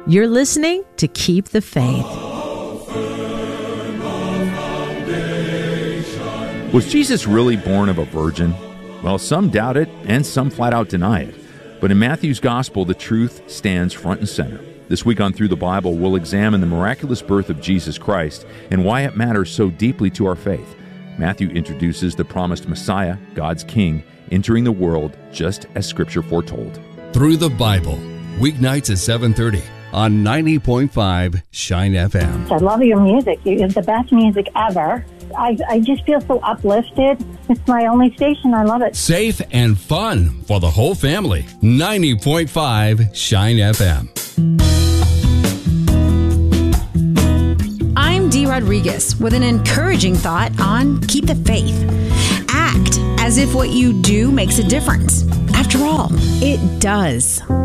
You're listening to Keep the Faith. Was Jesus really born of a virgin? Well, some doubt it, and some flat out deny it. But in Matthew's Gospel, the truth stands front and center. This week on Through the Bible, we'll examine the miraculous birth of Jesus Christ and why it matters so deeply to our faith. Matthew introduces the promised Messiah, God's King, entering the world just as Scripture foretold. Through the Bible, weeknights at 7:30 on 90.5 Shine FM. I love your music. It's the best music ever. I just feel so uplifted. It's my only station. I love it. Safe and fun for the whole family. 90.5 Shine FM. I'm Dee Rodriguez with an encouraging thought on Keep the Faith. Act as if what you do makes a difference. After all, it does.